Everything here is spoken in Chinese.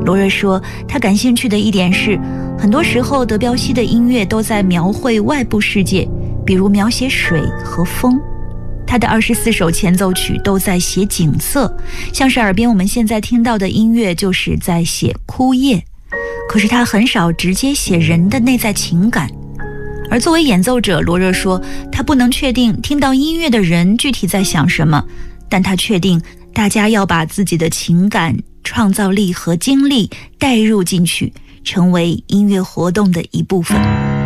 罗热说，他感兴趣的一点是，很多时候德彪西的音乐都在描绘外部世界，比如描写水和风。他的24首前奏曲都在写景色，像是耳边我们现在听到的音乐就是在写枯叶。可是他很少直接写人的内在情感。而作为演奏者，罗热说，他不能确定听到音乐的人具体在想什么，但他确定大家要把自己的情感、创造力和经历带入进去，成为音乐活动的一部分。